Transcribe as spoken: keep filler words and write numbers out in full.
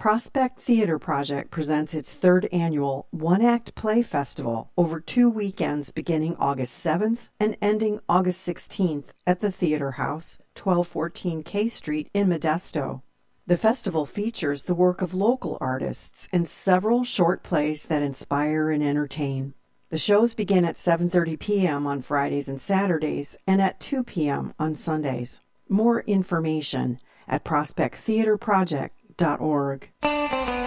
Prospect Theater Project presents its third annual One-Act Play Festival over two weekends beginning August seventh and ending August sixteenth at the Theater House, twelve fourteen K Street in Modesto. The festival features the work of local artists and several short plays that inspire and entertain. The shows begin at seven thirty p.m. on Fridays and Saturdays and at two p.m. on Sundays. More information at prospect theater project dot org.